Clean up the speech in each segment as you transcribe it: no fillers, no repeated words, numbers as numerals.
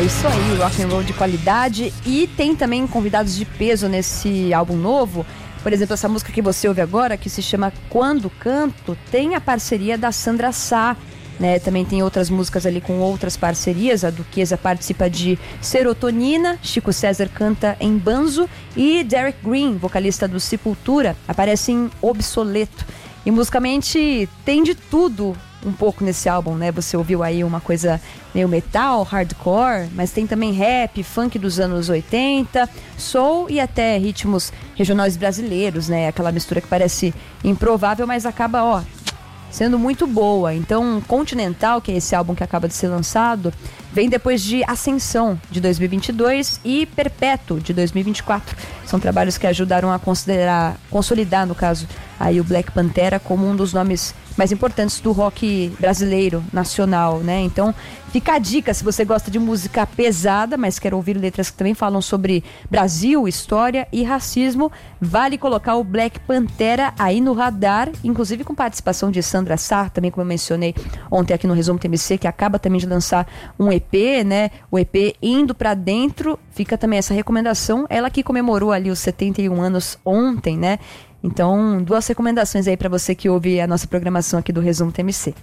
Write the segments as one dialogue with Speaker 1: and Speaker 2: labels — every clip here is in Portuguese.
Speaker 1: Isso aí, rock and roll de qualidade. E tem também convidados de peso nesse álbum novo. Por exemplo, essa música que você ouve agora, que se chama Quando Canto, tem a parceria da Sandra Sá, né? Também tem outras músicas ali com outras parcerias. A Duquesa participa de Serotonina, Chico César canta em Banzo e Derek Green, vocalista do Sepultura, aparece em Obsoleto. E musicalmente tem de tudo um pouco nesse álbum, né? Você ouviu aí uma coisa meio metal, hardcore, mas tem também rap, funk dos anos 80, soul e até ritmos regionais brasileiros, né? Aquela mistura que parece improvável, mas acaba, sendo muito boa. Então, Continental, que é esse álbum que acaba de ser lançado, vem depois de Ascensão, de 2022, e Perpétuo, de 2024. São trabalhos que ajudaram a consolidar, no caso, aí o Black Pantera como um dos nomes mais importantes do rock brasileiro, nacional, né? Então, fica a dica, se você gosta de música pesada, mas quer ouvir letras que também falam sobre Brasil, história e racismo, vale colocar o Black Pantera aí no radar, inclusive com participação de Sandra Sá, também como eu mencionei ontem aqui no Resumo TMC, que acaba também de lançar um EP, né? O EP Indo Pra Dentro, fica também essa recomendação, ela que comemorou ali os 71 anos ontem, né? Então, 2 recomendações aí para você que ouve a nossa programação aqui do Resumo TMC.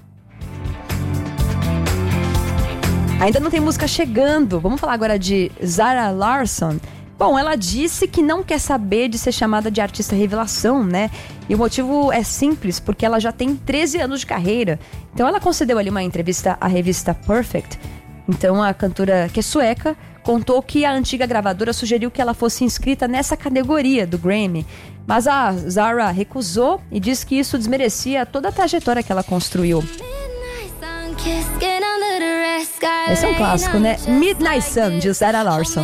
Speaker 1: Ainda não tem música chegando. Vamos falar agora de Zara Larsson. Bom, ela disse que não quer saber de ser chamada de artista revelação, né? E o motivo é simples, porque ela já tem 13 anos de carreira. Então ela concedeu ali uma entrevista à revista Perfect. Então a cantora, que é sueca, contou que a antiga gravadora sugeriu que ela fosse inscrita nessa categoria do Grammy. Mas a Zara recusou e disse que isso desmerecia toda a trajetória que ela construiu. Esse é um clássico, né? Midnight Sun, de Zara Larsson.